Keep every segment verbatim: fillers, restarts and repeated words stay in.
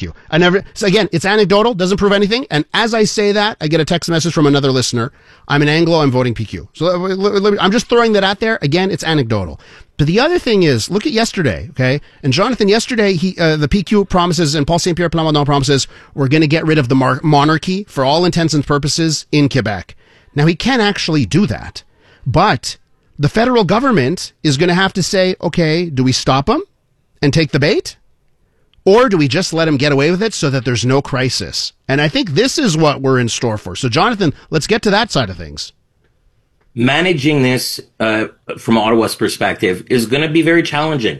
Q. I never, so again, it's anecdotal, doesn't prove anything. And as I say that, I get a text message from another listener. I'm an Anglo, I'm voting P Q. So I'm just throwing that out there. Again, it's anecdotal. But the other thing is, look at yesterday, okay? And Jonathan, yesterday, he, uh, the P Q promises, and Paul Saint Pierre Plamondon promises, we're going to get rid of the mar- monarchy for all intents and purposes in Quebec. Now, he can actually do that. But the federal government is going to have to say, okay, do we stop him and take the bait? Or do we just let him get away with it so that there's no crisis? And I think this is what we're in store for. So, Jonathan, let's get to that side of things. Managing this uh, from Ottawa's perspective is going to be very challenging.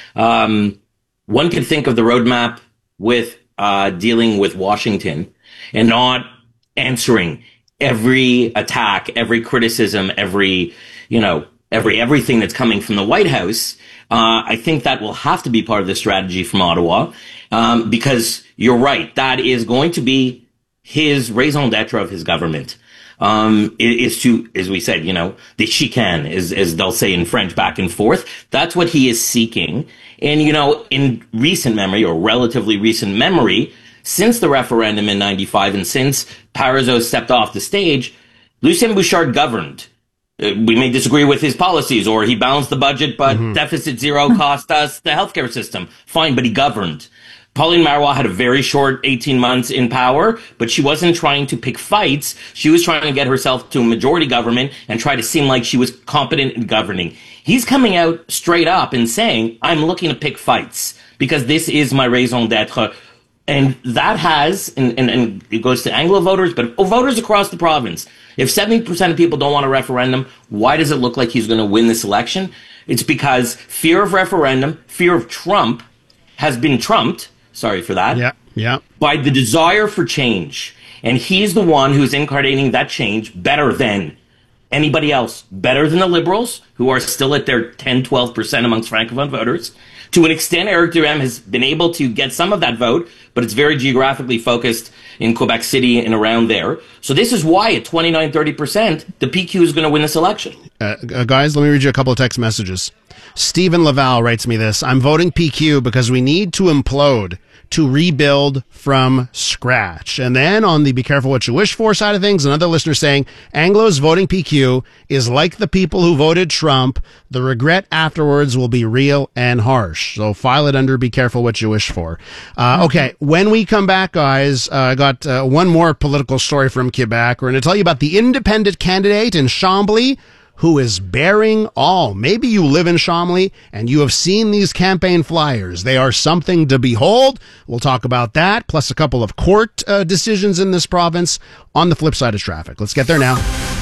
Um, one could think of the roadmap with uh, dealing with Washington and not answering every attack, every criticism, every, you know, every everything that's coming from the White House. Uh, I think that will have to be part of the strategy from Ottawa, um, because you're right. That is going to be his raison d'etre of his government. Um, is to, as we said, you know, the chicane, as, as they'll say in French, back and forth. That's what he is seeking. And, you know, in recent memory, or relatively recent memory, since the referendum in ninety-five and since Parizeau stepped off the stage, Lucien Bouchard governed. Uh, we may disagree with his policies, or he balanced the budget, but mm-hmm. deficit zero cost us the healthcare system. Fine, but he governed. Pauline Marois had a very short eighteen months in power, but she wasn't trying to pick fights. She was trying to get herself to a majority government and try to seem like she was competent in governing. He's coming out straight up and saying, I'm looking to pick fights because this is my raison d'etre. And that has, and, and, and it goes to Anglo voters, but voters across the province. If seventy percent of people don't want a referendum, why does it look like he's going to win this election? It's because fear of referendum, fear of Trump has been trumped. Sorry for that. Yeah, yeah. By the desire for change. And he's the one who's incarnating that change better than anybody else. Better than the Liberals, who are still at their ten, twelve percent amongst Francophone voters. To an extent, Eric Duhem has been able to get some of that vote, but it's very geographically focused in Quebec City and around there. So this is why at twenty-nine, thirty percent, the P Q is going to win this election. Uh, uh, guys, let me read you a couple of text messages. Stephen Laval writes me this. I'm voting P Q because we need to implode, to rebuild from scratch. And then on the be careful what you wish for side of things, another listener saying, Anglo's voting P Q is like the people who voted Trump. The regret afterwards will be real and harsh. So file it under be careful what you wish for. Uh, okay, when we come back, guys, uh, I got uh, one more political story from Quebec. We're going to tell you about the independent candidate in Chambly who is bearing all. Maybe you live in Chambly and you have seen these campaign flyers. They are something to behold. We'll talk about that, plus a couple of court uh, decisions in this province on the flip side of traffic. Let's get there now.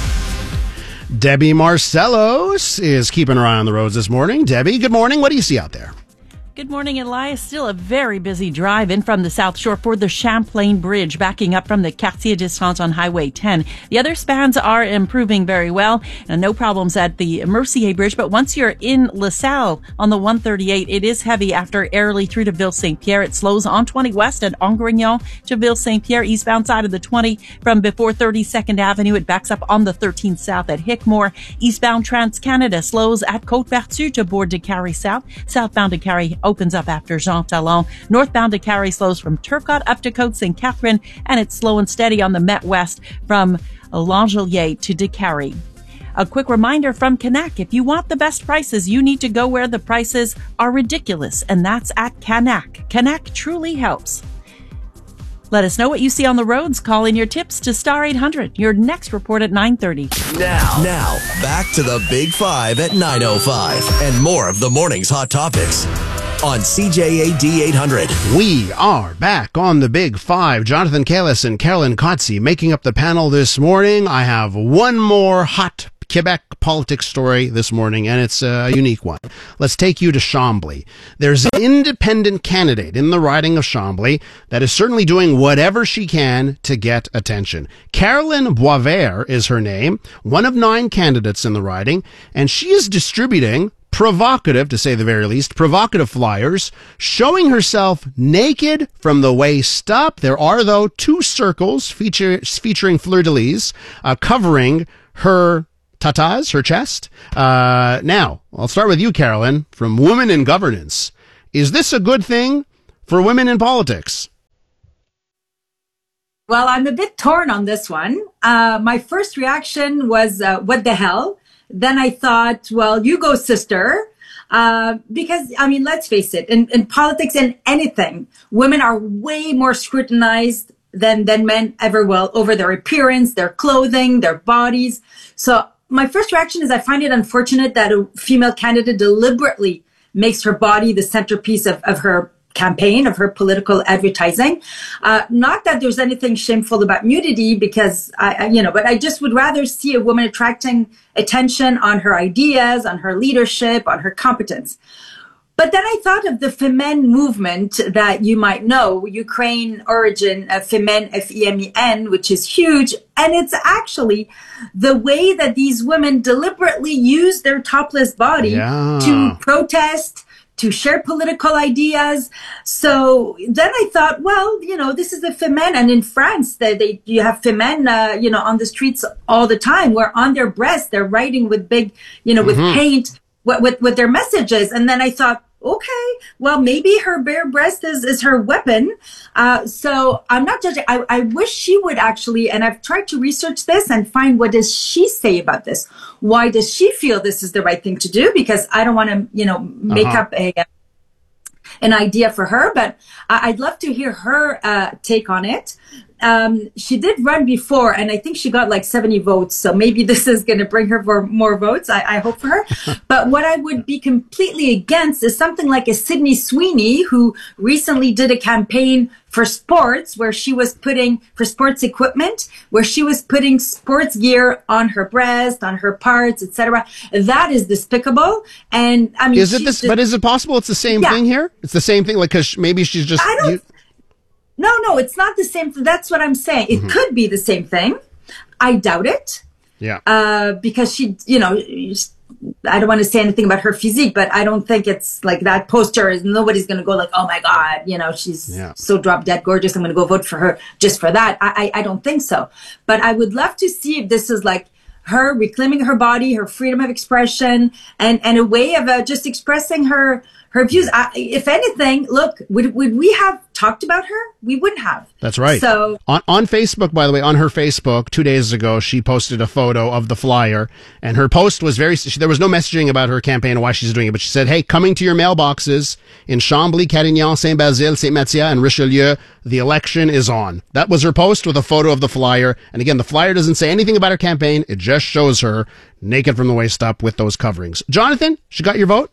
Debbie Marcellos is keeping her eye on the roads this morning. Debbie, good morning. What do you see out there? Good morning, Elias. Still a very busy drive in from the South Shore for the Champlain Bridge, backing up from the Quartier d'Estance on Highway ten. The other spans are improving very well, and no problems at the Mercier Bridge. But once you're in LaSalle on the one thirty-eight, it is heavy after Airlie through to Ville-Saint-Pierre. It slows on twenty West at Angrignon to Ville-Saint-Pierre, eastbound side of the twenty from before thirty-second Avenue. It backs up on the thirteen South at Hickmore. Eastbound Trans-Canada slows at Côte-Vertu to Bourg de Carré South. Southbound to Carré opens up after Jean Talon. Northbound to Carré slows from Turcotte up to Côte Saint Catherine, and it's slow and steady on the Met West from L'Angelier to De Carré. A quick reminder from Canac, if you want the best prices, you need to go where the prices are ridiculous, and that's at Canac. Canac truly helps. Let us know what you see on the roads. Call in your tips to Star eight hundred. Your next report at nine thirty. Now, now, back to the Big Five at nine oh five. And more of the morning's hot topics on C J A D eight hundred. We are back on the Big Five. Jonathan Kalis and Carolyn Kotze making up the panel this morning. I have one more hot Quebec politics story this morning, and it's a unique one. Let's take you to Chambly. There's an independent candidate in the riding of Chambly that is certainly doing whatever she can to get attention. Caroline Boisvert is her name, one of nine candidates in the riding, and she is distributing provocative, to say the very least, provocative flyers, showing herself naked from the waist up. There are, though, two circles feature, featuring fleur-de-lis uh, covering her tatas, her chest. Uh, now, I'll start with you, Carolyn, from Women in Governance. Is this a good thing for women in politics? Well, I'm a bit torn on this one. Uh, my first reaction was, uh, what the hell? Then I thought, well, you go, sister. Uh, because, I mean, let's face it, in, in politics and anything, women are way more scrutinized than, than men ever will over their appearance, their clothing, their bodies. So my first reaction is I find it unfortunate that a female candidate deliberately makes her body the centerpiece of, of her campaign, of her political advertising. Uh, not that there's anything shameful about nudity, because I, I, you know, but I just would rather see a woman attracting attention on her ideas, on her leadership, on her competence. But then I thought of the Femen movement that you might know, Ukraine origin of Femen, F E M E N, which is huge. And it's actually the way that these women deliberately use their topless body yeah. to protest, to share political ideas. So then I thought, well, you know, this is the Femen. And in France, they, they you have Femen, uh, you know, on the streets all the time, where on their breasts, they're writing with big, you know, with mm-hmm. paint, with, with, with their messages. And then I thought, okay, well, maybe her bare breast is, is her weapon. Uh, so I'm not judging. I, I wish she would actually, and I've tried to research this and find what does she say about this? Why does she feel this is the right thing to do? Because I don't want to, you know, make uh-huh. up a an idea for her, but I'd love to hear her uh, take on it. Um, she did run before, and I think she got like seventy votes. So maybe this is going to bring her for more votes. I, I hope for her. But what I would be completely against is something like a Sydney Sweeney, who recently did a campaign for sports, where she was putting, for sports equipment, where she was putting sports gear on her breast, on her parts, et cetera. That is despicable. And I mean, is it this? Just, but is it possible it's the same yeah. thing here? It's the same thing, like, because maybe she's just. I don't. You, No, no, it's not the same thing. That's what I'm saying. It mm-hmm. could be the same thing. I doubt it. Yeah. Uh, because she, you know, I don't want to say anything about her physique, but I don't think it's like that poster is, nobody's going to go like, oh my God, you know, she's yeah. so drop dead gorgeous. I'm going to go vote for her just for that. I, I, I don't think so. But I would love to see if this is like her reclaiming her body, her freedom of expression, and, and a way of uh, just expressing her, her views. I, if anything, look, would, would we have talked about her? We wouldn't have. That's right. So on, on Facebook, by the way, on her Facebook, two days ago, she posted a photo of the flyer, and her post was very, she, there was no messaging about her campaign and why she's doing it, but she said, hey, coming to your mailboxes in Chambly, Carignan, Saint-Basile, Saint-Matthieu, and Richelieu, the election is on. That was her post with a photo of the flyer. And again, the flyer doesn't say anything about her campaign. It just shows her naked from the waist up with those coverings. Jonathan, she got your vote?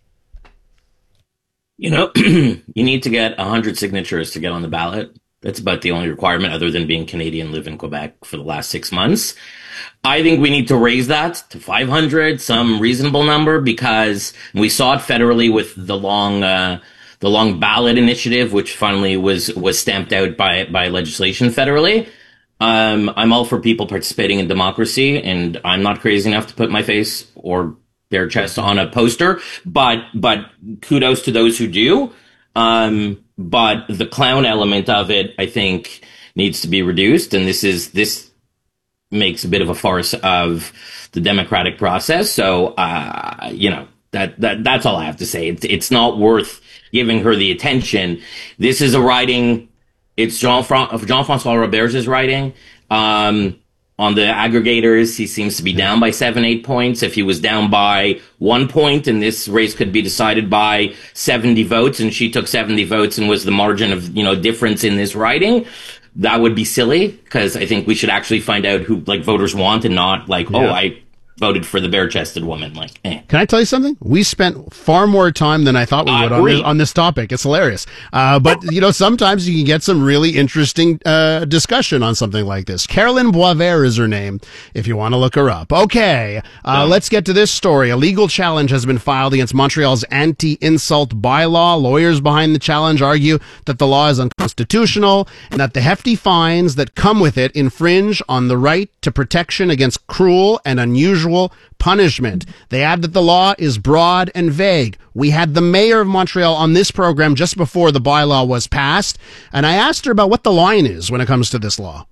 You know, you need to get one hundred signatures to get on the ballot. That's about the only requirement, other than being Canadian, live in Quebec for the last six months. I think we need to raise that to five hundred, some reasonable number, because we saw it federally with the long, uh, the long ballot initiative, which finally was, was stamped out by, by legislation federally. Um, I'm all for people participating in democracy, and I'm not crazy enough to put my face or their chest on a poster, but, but kudos to those who do. Um, but the clown element of it, I think, needs to be reduced. And this is, this makes a bit of a farce of the democratic process. So, uh, you know, that, that, that's all I have to say. It's, it's not worth giving her the attention. This is a writing. It's Jean-Fran- Jean-François Roberge's writing. Um, On the aggregators, he seems to be down by seven, eight points. If he was down by one point, and this race could be decided by seventy votes, and she took seventy votes and was the margin of, you know, difference in this riding, that would be silly, because I think we should actually find out who, like, voters want, and not like, yeah. oh, I voted for the bare-chested woman. Like, eh. Can I tell you something? We spent far more time than I thought we would on this, on this topic. It's hilarious. Uh, but, you know, sometimes you can get some really interesting uh, discussion on something like this. Carolyn Boisvert is her name, if you want to look her up. Okay, uh, let's get to this story. A legal challenge has been filed against Montreal's anti-insult bylaw. Lawyers behind the challenge argue that the law is unconstitutional and that the hefty fines that come with it infringe on the right to protection against cruel and unusual punishment. They add that the law is broad and vague. We had the mayor of Montreal on this program just before the bylaw was passed, and I asked her about what the line is when it comes to this law.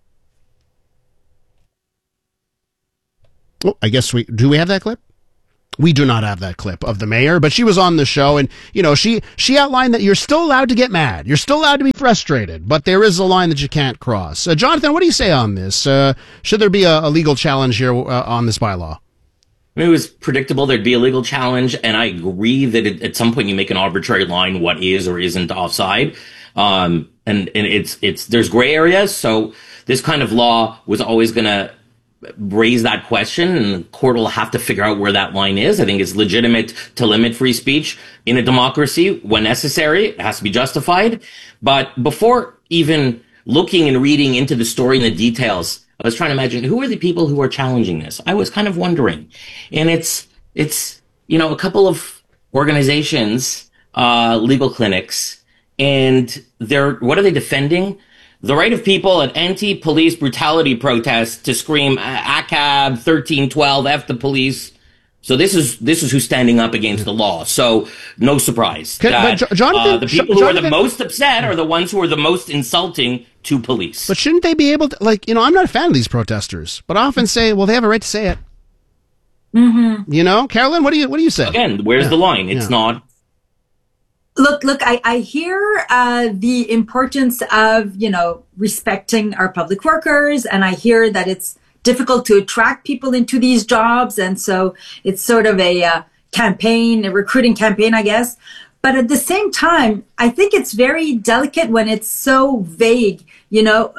Oh, I guess we, do we have that clip? We do not have that clip of the mayor, but she was on the show, and you know she she outlined that you're still allowed to get mad, you're still allowed to be frustrated, but there is a line that you can't cross. Uh, Jonathan, what do you say on this? Uh, should there be a, a legal challenge here uh, on this bylaw? I mean, it was predictable there'd be a legal challenge, and I agree that it, at some point you make an arbitrary line what is or isn't offside. Um, and, and it's, it's, there's gray areas. So this kind of law was always going to raise that question, and the court will have to figure out where that line is. I think it's legitimate to limit free speech in a democracy when necessary. It has to be justified. But before even looking and reading into the story and the details, I was trying to imagine who are the people who are challenging this. I was kind of wondering, and it's, it's, you know, a couple of organizations, uh, legal clinics, and they're, what are they defending? The right of people at anti-police brutality protests to scream A C A B, thirteen twelve, F the police. So this is this is who's standing up against the law. So no surprise Can, that but Jonathan, uh, the people Jonathan, who are the most upset are the ones who are the most insulting to police. But shouldn't they be able to, like, you know, I'm not a fan of these protesters, but I often say, well, they have a right to say it. Mm-hmm. You know, Carolyn, what do you what do you say? Again, where's yeah. the line? It's yeah. not. Look, look, I, I hear uh, the importance of, you know, respecting our public workers. And I hear that it's difficult to attract people into these jobs. And so it's sort of a uh, campaign, a recruiting campaign, I guess. But at the same time, I think it's very delicate when it's so vague. You know,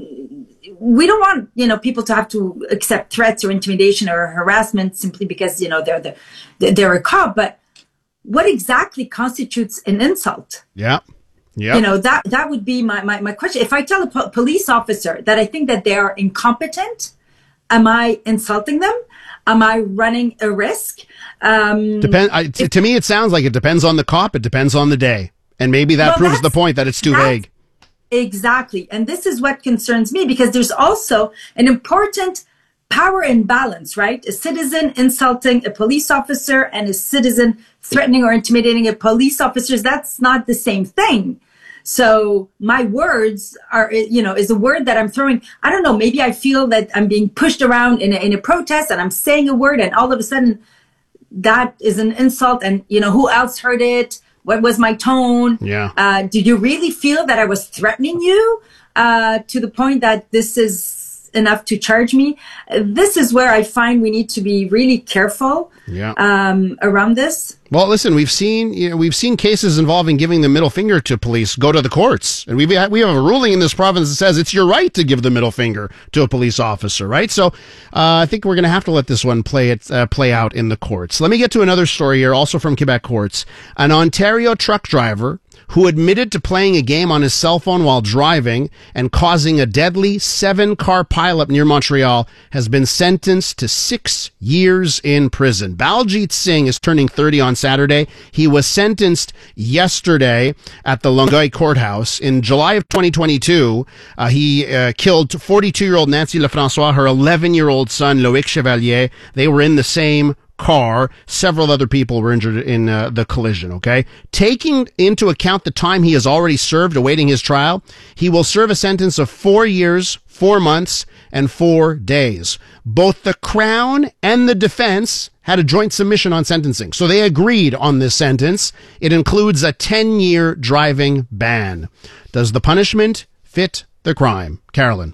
we don't want, you know, people to have to accept threats or intimidation or harassment simply because, you know, they're the, they're a cop. But what exactly constitutes an insult? Yeah. Yeah. You know, that, that would be my, my, my question. If I tell a po- police officer that I think that they are incompetent, am I insulting them? Am I running a risk? Um, Depend, I, t- to me, it sounds like it depends on the cop. It depends on the day. And maybe that well, proves the point that it's too vague. Exactly. And this is what concerns me, because there's also an important power imbalance, right? A citizen insulting a police officer and a citizen threatening or intimidating a police officer. That's not the same thing. So my words are, you know, is a word that I'm throwing. I don't know. Maybe I feel that I'm being pushed around in a, in a protest and I'm saying a word and all of a sudden that is an insult. And, you know, who else heard it? What was my tone? Yeah. Uh, did you really feel that I was threatening you uh, to the point that this is enough to charge me? This is where I find we need to be really careful yeah. um, around this. Well, listen, we've seen you know, we've seen cases involving giving the middle finger to police go to the courts, and we've we have a ruling in this province that says it's your right to give the middle finger to a police officer, right? So, uh, I think we're going to have to let this one play it uh, play out in the courts. Let me get to another story here, also from Quebec courts. An Ontario truck driver who admitted to playing a game on his cell phone while driving and causing a deadly seven-car pileup near Montreal has been sentenced to six years in prison. Baljit Singh is turning thirty on Saturday. He was sentenced yesterday at the Longueuil courthouse. In July of twenty twenty-two, uh, he uh, killed forty-two-year-old Nancy Lefrancois, her eleven-year-old son, Loic Chevalier. They were in the same car. Several other people were injured in uh, the collision, okay? Taking into account the time he has already served awaiting his trial, he will serve a sentence of four years, four months, and four days. Both the Crown and the defense had a joint submission on sentencing, so they agreed on this sentence. It includes a ten-year driving ban. Does the punishment fit the crime? Carolyn?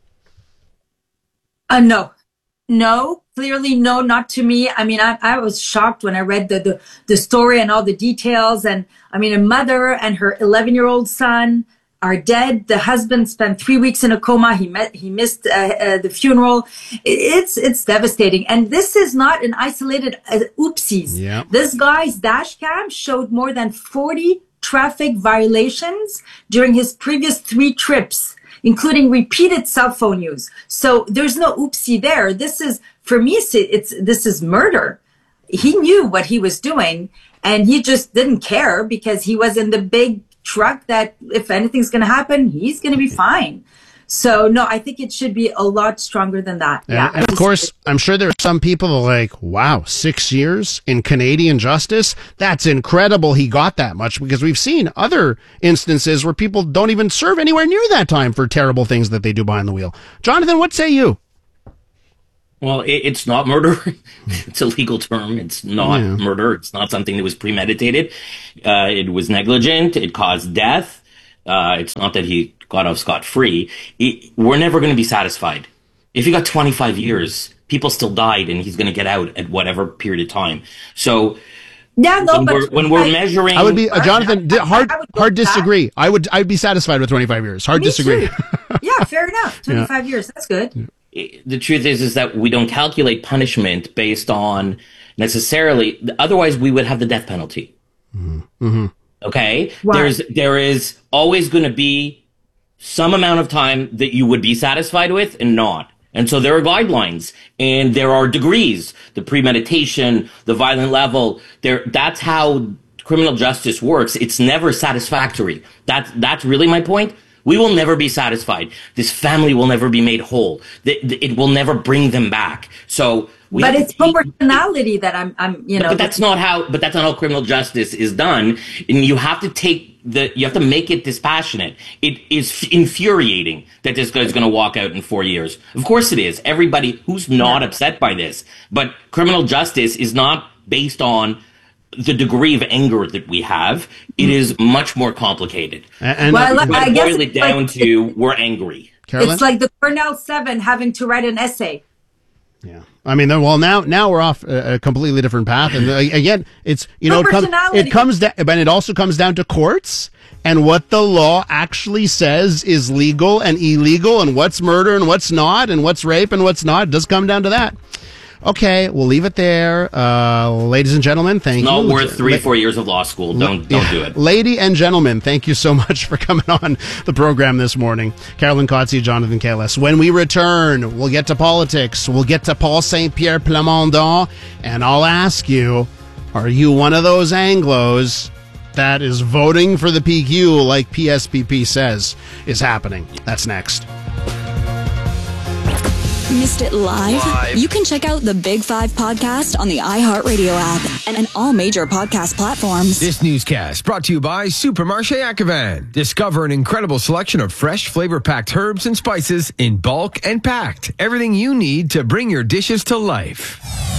Uh, no. No, clearly no, not to me. I mean, I, I was shocked when I read the, the, the story and all the details. And I mean, a mother and her eleven-year-old son are dead. The husband spent three weeks in a coma. He met, he missed uh, uh, the funeral. It's, it's devastating. And this is not an isolated uh, oopsies. Yeah. This guy's dash cam showed more than forty traffic violations during his previous three trips, including repeated cell phone use. So there's no oopsie there. This is, for me, it's, it's this is murder. He knew what he was doing and he just didn't care because he was in the big truck that if anything's going to happen, he's going to be fine. So no, I think it should be a lot stronger than that. And, yeah. and of course, I'm sure there are some people who are like, wow, six years in Canadian justice? That's incredible he got that much, because we've seen other instances where people don't even serve anywhere near that time for terrible things that they do behind the wheel. Jonathan, what say you? Well, it, it's not murder. It's a legal term. It's not Yeah. murder. It's not something that was premeditated. Uh, it was negligent. It caused death. Uh, it's not that he got off scot-free. It, we're never going to be satisfied. If he got twenty-five years, people still died, and he's going to get out at whatever period of time. So Yeah, no, when but we're, when we're I- measuring... I would be, uh, Jonathan, di- hard, I would go hard back. disagree. I would, I'd be satisfied with twenty-five years. Hard Me disagree. too. Yeah, fair enough. twenty-five years. That's good. The truth is, is that we don't calculate punishment based on necessarily. Otherwise, we would have the death penalty. Mm-hmm. Okay, Why? there's there is always going to be some amount of time that you would be satisfied with and not. And so there are guidelines and there are degrees, the premeditation, the violent level. There, that's how criminal justice works. It's never satisfactory. That's that's really my point. We will never be satisfied. This family will never be made whole. Th- th- It will never bring them back. So, we But have it's to take- proportionality that I'm, I'm, you know. but that's not how. But that's not how criminal justice is done. And you have to take the. You have to make it dispassionate. It is f- infuriating that this guy's going to walk out in four years. Of course it is. Everybody who's not upset by this, but criminal justice is not based on the degree of anger that we have. It is much more complicated. And, and Well, uh, like- I But guess boil it it's down like- to we're angry. Carolyn? It's like the Cornell Seven having to write an essay. Yeah, I mean, well, now now we're off a, a completely different path, and uh, again, it's you know, it comes Proportionality. it comes down, but it also comes down to courts and what the law actually says is legal and illegal, and what's murder and what's not, and what's rape and what's not. It does come down to that. Okay, we'll leave it there, uh, ladies and gentlemen. Thank Not you. worth three, La- four years of law school. Don't don't Yeah. do it. Lady and gentlemen, thank you so much for coming on the program this morning. Carolyn Kotze, Jonathan Kalis. When we return, we'll get to politics. We'll get to Paul Saint Pierre Plamondon, and I'll ask you, are you one of those Anglos that is voting for the P Q like P S P P says is happening? That's next. Missed it live? You can check out the Big Five podcast on the iHeartRadio app and on all major podcast platforms. This newscast brought to you by Supermarché Acavan. Discover an incredible selection of fresh, flavor-packed herbs and spices in bulk and packed. Everything you need to bring your dishes to life.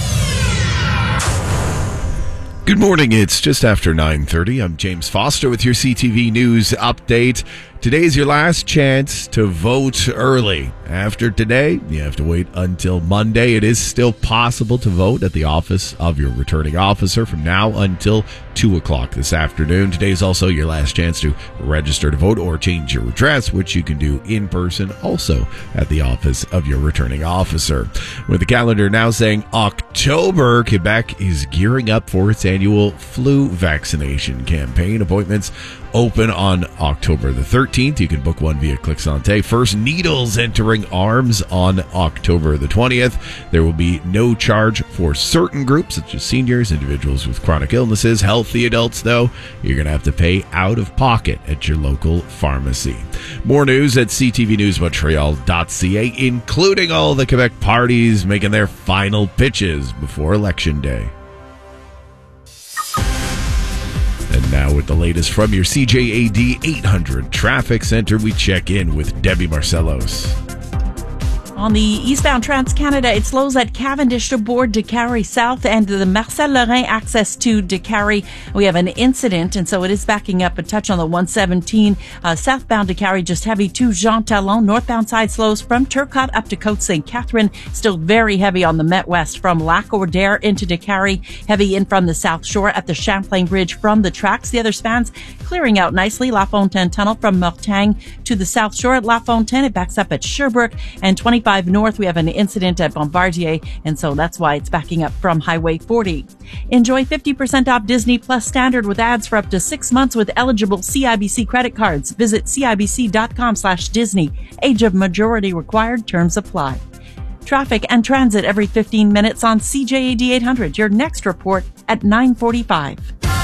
Good morning. It's just after nine thirty. I'm James Foster with your C T V News update. Today's your last chance to vote early. After today, you have to wait until Monday. It is still possible to vote at the office of your returning officer from now until two o'clock this afternoon. Today's also your last chance to register to vote or change your address, which you can do in person also at the office of your returning officer. With the calendar now saying October, Quebec is gearing up for its annual flu vaccination campaign. Appointments open on October the thirteenth. You can book one via ClickSante. First needles entering arms on October the twentieth. There will be no charge for certain groups, such as seniors, individuals with chronic illnesses. Healthy adults, though, you're going to have to pay out of pocket at your local pharmacy. More news at c t v news montreal dot c a, including all the Quebec parties making their final pitches before Election Day. And now with the latest from your C J A D eight hundred Traffic Center, we check in with Debbie Marcellos. On the eastbound Trans-Canada, it slows at Cavendish to board Décarie South and the Marcel Lorrain access to Décarie. We have an incident, and so it is backing up a touch on the one seventeen. Uh, southbound Décarie, just heavy to Jean Talon. Northbound side slows from Turcotte up to Côte Saint Catherine. Still very heavy on the Met West from Lac-Audière into Décarie. Heavy in from the South Shore at the Champlain Bridge from the tracks. The other spans clearing out nicely. La Fontaine Tunnel from Mortagne to the South Shore at La Fontaine. It backs up at Sherbrooke and twenty-five North. We have an incident at Bombardier, and so that's why it's backing up from Highway forty. Enjoy fifty percent off Disney Plus Standard with ads for up to six months with eligible C I B C credit cards. Visit cibc.com slash Disney. Age of majority required. Terms apply. Traffic and transit every fifteen minutes on C J A D eight hundred. Your next report at nine forty-five.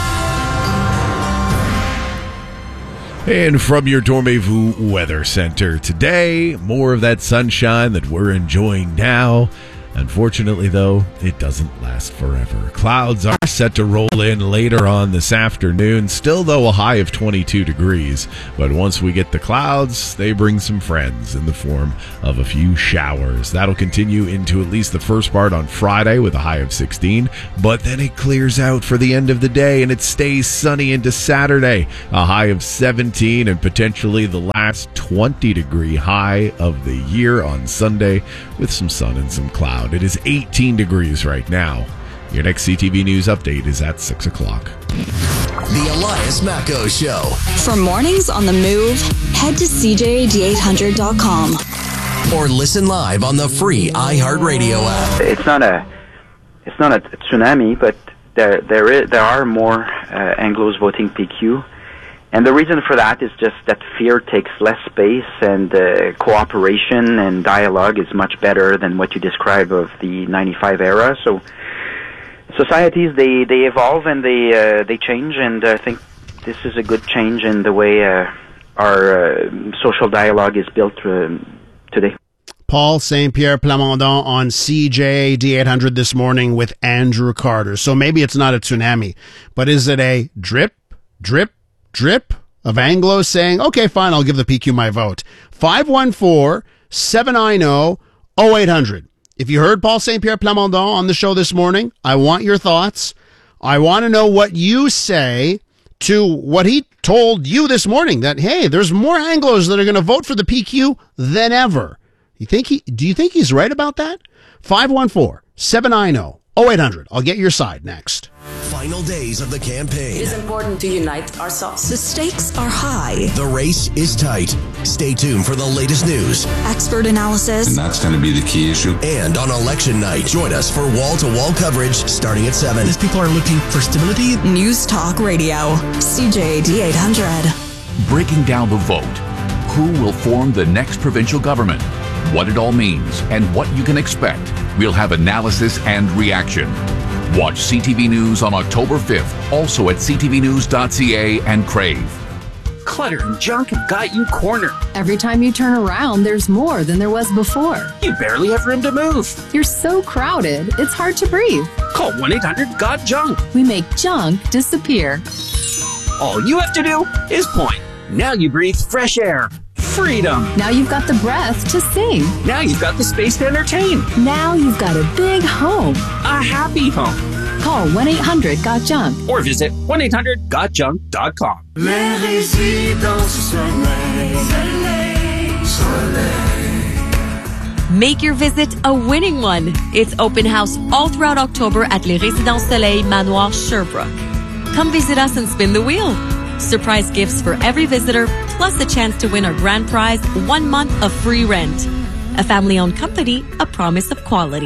And from your Dormez-vous Weather Center today, more of that sunshine that we're enjoying now Unfortunately, though, it doesn't last forever. Clouds are set to roll in later on this afternoon. Still, though, a high of twenty-two degrees. But once we get the clouds, they bring some friends in the form of a few showers. That'll continue into at least the first part on Friday with a high of sixteen. But then it clears out for the end of the day, and it stays sunny into Saturday. A high of seventeen and potentially the last twenty-degree high of the year on Sunday with some sun and some clouds. It is eighteen degrees right now. Your next C T V News update is at six o'clock. The Elias Macco Show. For mornings on the move, head to C J A D eight hundred dot com. Or listen live on the free iHeartRadio app. It's not a, it's not a tsunami, but there there is there are more uh, Anglos voting P Q. And the reason for that is just that fear takes less space, and uh, cooperation and dialogue is much better than what you describe of the ninety-five era. So societies, they, they evolve and they uh, they change, and I think this is a good change in the way uh, our uh, social dialogue is built uh, today. Paul Saint Pierre Plamondon on C J A D eight hundred this morning with Andrew Carter. So maybe it's not a tsunami, but is it a drip, drip, drip of Anglos saying, okay, fine, I'll give the P Q my vote? five one four, seven nine zero, zero eight hundred. If you heard Paul Saint Pierre Plamondon on the show this morning, I want your thoughts. I want to know what you say to what he told you this morning, that, hey, there's more Anglos that are going to vote for the P Q than ever. You think he, do you think he's right about that? five one four, seven nine zero, zero eight hundred. I'll get your side next. Final days of the campaign. It is important to unite ourselves. The stakes are high. The race is tight. Stay tuned for the latest news. Expert analysis. And that's going to be the key issue. And on election night, join us for wall-to-wall coverage starting at seven. These people are looking for stability. News Talk Radio. C J A D eight hundred. Breaking down the vote. Who will form the next provincial government? What it all means and what you can expect. We'll have analysis and reaction. Watch C T V News on October fifth, also at c t v news dot c a and Crave. Clutter and junk have got you cornered. Every time you turn around, there's more than there was before. You barely have room to move. You're so crowded, it's hard to breathe. Call one eight hundred got junk. We make junk disappear. All you have to do is point. Now you breathe fresh air. Freedom. Now you've got the breath to sing. Now you've got the space to entertain. Now you've got a big home. A happy home. Call one eight hundred got junk. Or visit one eight hundred got junk dot com. Les résidences soleil, soleil, soleil. Make your visit a winning one. It's open house all throughout October at Les Résidences Soleil Manoir Sherbrooke. Come visit us and spin the wheel. Surprise gifts for every visitor, plus a chance to win our grand prize, one month of free rent. A family-owned company, a promise of quality.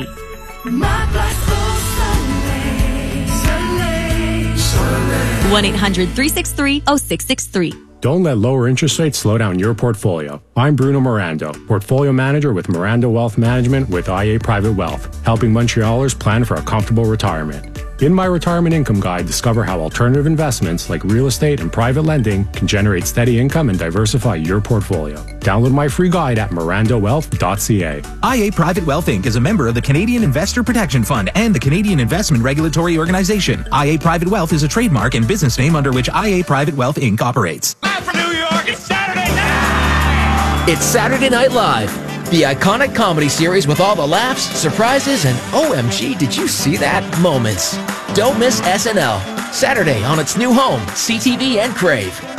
one eight hundred, three six three, zero six six three. Don't let lower interest rates slow down your portfolio. I'm Bruno Mirando, Portfolio Manager with Mirando Wealth Management with I A Private Wealth, helping Montrealers plan for a comfortable retirement. In my Retirement Income Guide, discover how alternative investments like real estate and private lending can generate steady income and diversify your portfolio. Download my free guide at mirando wealth dot c a. I A Private Wealth Incorporated is a member of the Canadian Investor Protection Fund and the Canadian Investment Regulatory Organization. I A Private Wealth is a trademark and business name under which I A Private Wealth Incorporated operates. Live from New York, it's Saturday night! It's Saturday Night Live, the iconic comedy series with all the laughs, surprises, and O M G, did you see that moments. Don't miss S N L, Saturday on its new home, C T V and Crave.